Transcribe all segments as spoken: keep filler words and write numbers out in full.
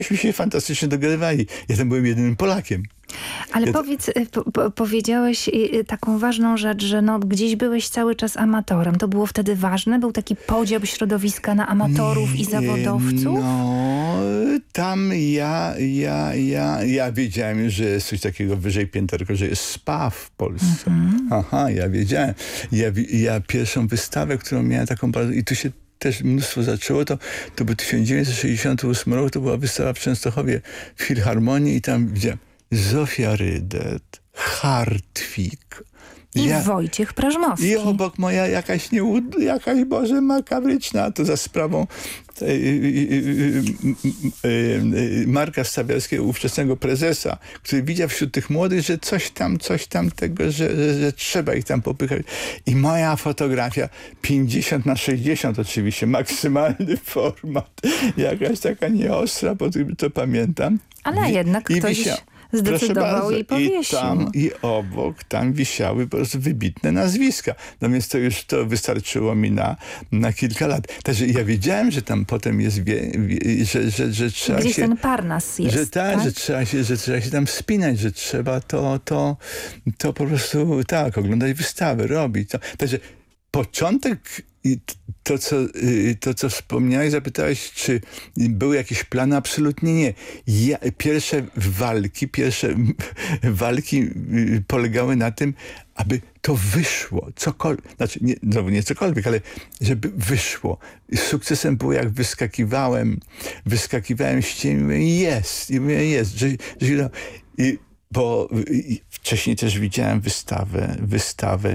myśmy się fantastycznie dogadywali. Ja tam byłem jedynym Polakiem. Ale ja powiedz, po, po, powiedziałeś taką ważną rzecz, że no, gdzieś byłeś cały czas amatorem. To było wtedy ważne? Był taki podział środowiska na amatorów i zawodowców? No, tam ja, ja, ja, ja wiedziałem, że jest coś takiego wyżej pięterko, że jest spa w Polsce. Mhm. Aha, ja wiedziałem. Ja, ja pierwszą wystawę, którą miałem taką bardzo... I tu się też mnóstwo zaczęło, to, to był tysiąc dziewięćset sześćdziesiąty ósmy rok, to była wystawa w Częstochowie w Filharmonii i tam widziałem Zofia Rydet, Hartwig. I ja, Wojciech Prażmowski. I obok moja jakaś, nie, jakaś Boże makabryczna, to za sprawą y, y, y, y, y, Marka Stawiarskiego, ówczesnego prezesa, który widział wśród tych młodych, że coś tam, coś tam tego, że, że, że trzeba ich tam popychać. I moja fotografia pięćdziesiąt na sześćdziesiąt oczywiście, maksymalny format, jakaś taka nieostra, bo to pamiętam. Ale I, jednak i ktoś... wisia- zdecydował i powiesił. I tam i obok, tam wisiały po prostu wybitne nazwiska. No więc to już to wystarczyło mi na, na kilka lat. Także ja wiedziałem, że tam potem jest, wie, wie, że, że, że trzeba Gdzieś się... ten Parnas jest, że ta, tak? że trzeba się, że trzeba się tam wspinać, że trzeba to, to, to po prostu tak, oglądać wystawy, robić. To. Także początek... I to co, to, co wspomniałeś, zapytałeś, czy były jakieś plany? Absolutnie nie. Ja, pierwsze walki, pierwsze walki polegały na tym, aby to wyszło. Cokolwiek. Znaczy, nie, no nie cokolwiek, ale żeby wyszło. Sukcesem było, jak wyskakiwałem, wyskakiwałem z cieni, mówię, jest. I mówię, jest. Że, że, i, bo i wcześniej też widziałem wystawę, wystawę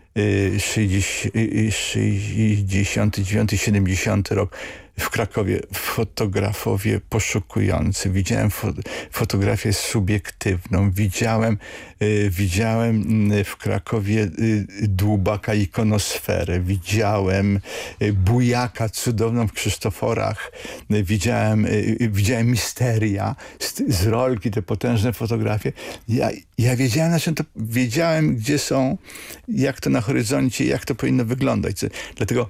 sześćdziesiąty dziewiąty siedemdziesiąty rok w Krakowie. Fotografowie poszukujący. Widziałem fo fotografię subiektywną. Widziałem, y, widziałem w Krakowie y, Dłubaka ikonosferę. Widziałem y, Bujaka cudowną w Krzysztoforach. Y, widziałem, y, widziałem Misteria z, z rolki, te potężne fotografie. Ja, ja wiedziałem, na czym to, wiedziałem, gdzie są, jak to na horyzoncie, jak to powinno wyglądać. Dlatego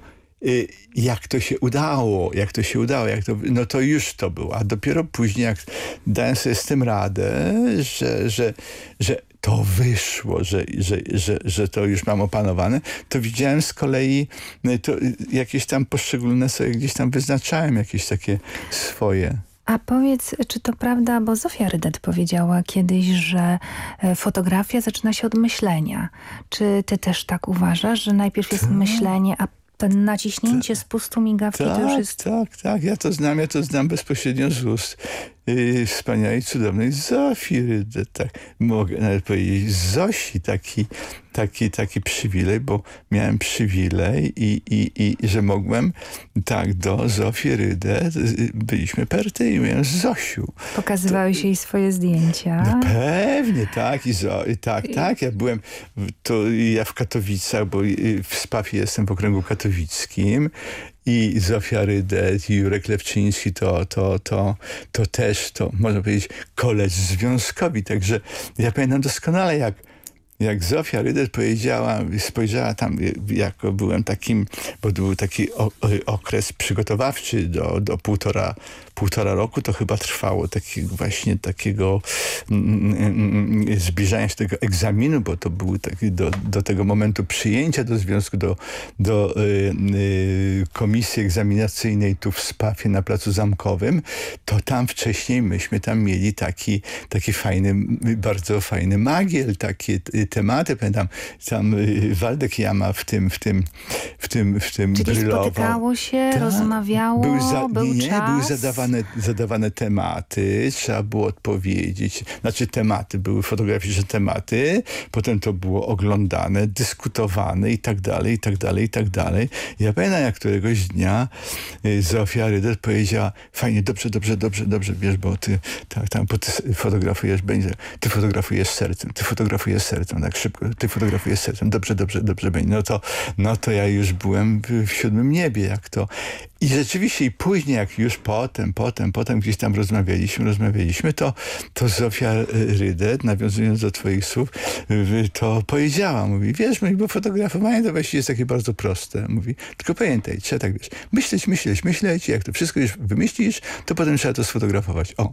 jak to się udało, jak to się udało, jak to, no to już to było. A dopiero później, jak dałem sobie z tym radę, że, że, że to wyszło, że, że, że, że to już mam opanowane, to widziałem z kolei to jakieś tam poszczególne sobie gdzieś tam wyznaczałem, jakieś takie swoje. A powiedz, czy to prawda, bo Zofia Rydet powiedziała kiedyś, że fotografia zaczyna się od myślenia. Czy ty też tak uważasz, że najpierw jest myślenie, a ten naciśnięcie spustu migawki tak, to już jest... Tak, tak, ja to znam, ja to znam bezpośrednio z ust yy, wspaniałej, cudownej Zofii Rydet, tak. Mogę nawet powiedzieć Zosi, taki, taki, taki przywilej, bo miałem przywilej i, i, i że mogłem tak do Zofii Rydet, byliśmy party i mówiłem Zosiu. Pokazywałeś to, jej swoje zdjęcia? No pewnie, tak, i zo, i tak, I... tak, ja byłem, to ja w Katowicach, bo w Spawie jestem w okręgu katowickim, i Zofia Rydet, i Jurek Lewczyński, to, to, to, to też, to można powiedzieć, koledzy związkowi. Także ja pamiętam doskonale, jak, jak Zofia Rydet powiedziała, spojrzała tam, jak byłem takim, bo był taki o, okres przygotowawczy do, do półtora, półtora roku, to chyba trwało takiego właśnie takiego mm, mm, zbliżania się do tego egzaminu, bo to był taki do, do tego momentu przyjęcia do związku, do, do y, y, komisji egzaminacyjnej tu w Spawie na Placu Zamkowym, to tam wcześniej myśmy tam mieli taki, taki fajny, bardzo fajny magiel, takie tematy, pamiętam, tam y, Waldek Jama w tym, w tym, w tym, w tym Czyli brylował. spotykało się, Ta, rozmawiało, był za, był nie, nie, czas? były zadawane zadawane tematy, trzeba było odpowiedzieć. Znaczy tematy, były fotograficzne tematy, potem to było oglądane, dyskutowane i tak dalej, i tak dalej, i tak dalej. Ja pamiętam, jak któregoś dnia y, Zofia Rydet powiedziała, fajnie, dobrze, dobrze, dobrze, dobrze, wiesz, bo ty tak, tam, bo ty fotografujesz, będzie, ty fotografujesz sercem, ty fotografujesz sercem. setem, tak szybko. Ty fotografujesz setem. Dobrze, dobrze, dobrze będzie. No to, no to ja już byłem w, w siódmym niebie, jak to. I rzeczywiście i później, jak już potem, potem, potem gdzieś tam rozmawialiśmy, rozmawialiśmy, to, to Zofia Rydet, nawiązując do twoich słów, to powiedziała, mówi, wiesz, mówi, bo fotografowanie to właściwie jest takie bardzo proste. Mówi, tylko pamiętaj, trzeba tak, wiesz, myśleć, myśleć, myśleć, jak to wszystko już wymyślisz, to potem trzeba to sfotografować. O,